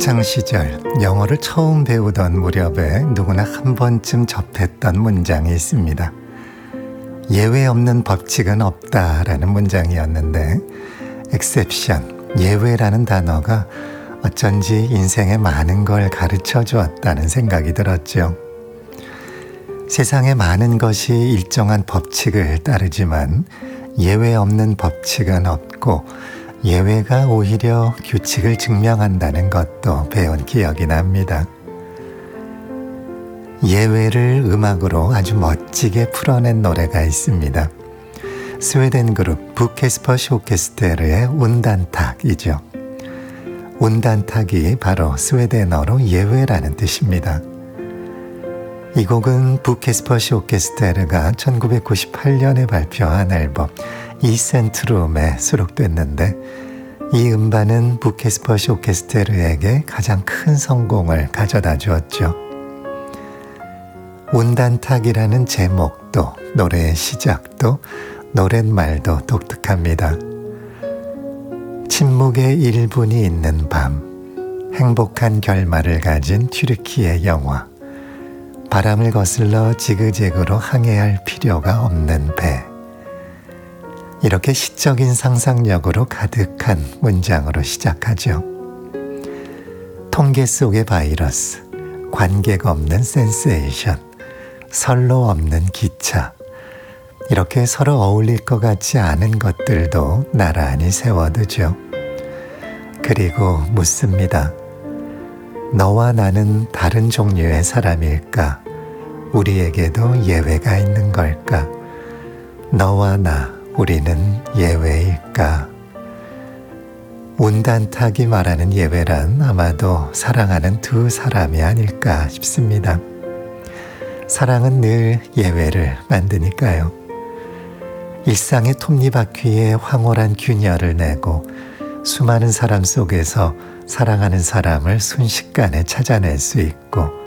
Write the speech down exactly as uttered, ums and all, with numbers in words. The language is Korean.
학창시절 영어를 처음 배우던 무렵에 누구나 한 번쯤 접했던 문장이 있습니다. 예외 없는 법칙은 없다라는 문장이었는데 exception, 예외라는 단어가 어쩐지 인생에 많은 걸 가르쳐 주었다는 생각이 들었죠. 세상에 많은 것이 일정한 법칙을 따르지만 예외 없는 법칙은 없고 예외가 오히려 규칙을 증명한다는 것도 배운 기억이 납니다. 예외를 음악으로 아주 멋지게 풀어낸 노래가 있습니다. 스웨덴 그룹 부케스퍼시 오케스테르의 운단탁이죠. 운단탁이 바로 스웨덴어로 예외라는 뜻입니다. 이 곡은 부케스퍼시 오케스테르가 천구백구십팔 년에 발표한 앨범 이센트룸에 수록됐는데 이 음반은 부케스퍼시 오케스테르에게 가장 큰 성공을 가져다 주었죠. 운단탁이라는 제목도 노래의 시작도 노랫말도 독특합니다. 침묵의 일 분이 있는 밤, 행복한 결말을 가진 튀르키예 영화, 바람을 거슬러 지그재그로 항해할 필요가 없는 배. 이렇게 시적인 상상력으로 가득한 문장으로 시작하죠. 통계 속의 바이러스, 관계가 없는 센세이션, 선로 없는 기차. 이렇게 서로 어울릴 것 같지 않은 것들도 나란히 세워두죠. 그리고 묻습니다. 너와 나는 다른 종류의 사람일까? 우리에게도 예외가 있는 걸까? 너와 나, 우리는 예외일까? 운단탁이 말하는 예외란 아마도 사랑하는 두 사람이 아닐까 싶습니다. 사랑은 늘 예외를 만드니까요. 일상의 톱니바퀴에 황홀한 균열을 내고 수많은 사람 속에서 사랑하는 사람을 순식간에 찾아낼 수 있고